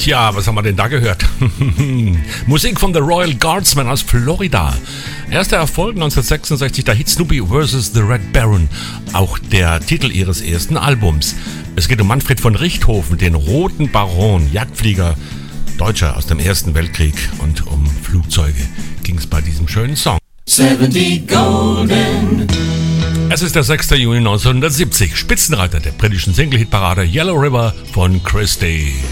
Tja, was haben wir denn da gehört? Musik von The Royal Guardsmen aus Florida. Erster Erfolg 1966, da Hit Snoopy vs. The Red Baron, auch der Titel ihres ersten Albums. Es geht um Manfred von Richthofen, den Roten Baron, Jagdflieger, Deutscher aus dem Ersten Weltkrieg. Und um Flugzeuge ging es bei diesem schönen Song. 70 Golden. Es ist der 6. Juni 1970, Spitzenreiter der britischen Single-Hitparade Yellow River von Christie.